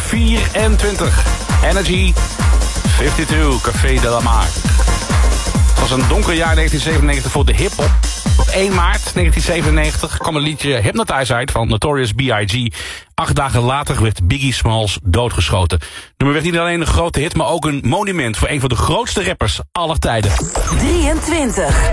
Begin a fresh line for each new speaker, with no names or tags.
24. Energy 52, Café de la Mar. Het was een donker jaar 1997 voor de hip-hop. Op 1 maart 1997 kwam een liedje Hypnotize uit van Notorious B.I.G. 8 dagen later werd Biggie Smalls doodgeschoten. Het nummer werd niet alleen een grote hit, maar ook een monument voor een van de grootste rappers aller tijden.
23.